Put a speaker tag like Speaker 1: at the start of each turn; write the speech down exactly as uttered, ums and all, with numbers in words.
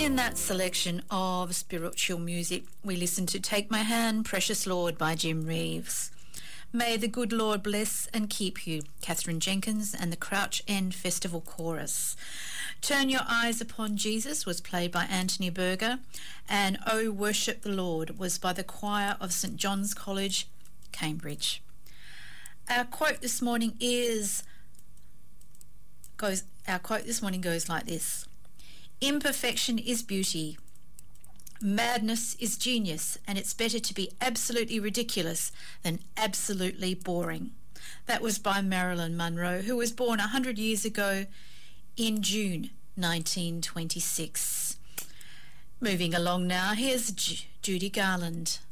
Speaker 1: In that selection of spiritual music, we listened to Take My Hand, Precious Lord by Jim Reeves. May the good Lord bless and keep you, Catherine Jenkins and the Crouch End Festival Chorus. Turn Your Eyes Upon Jesus was played by Anthony Berger, and Oh Worship the Lord was by the choir of St John's College, Cambridge. Our quote this morning is goes our quote this morning goes like this: imperfection is beauty. Madness is genius, and it's better to be absolutely ridiculous than absolutely boring. That was by Marilyn Monroe, who was born one hundred years ago in June nineteen twenty-six. Moving along now, here's J- Judy Garland.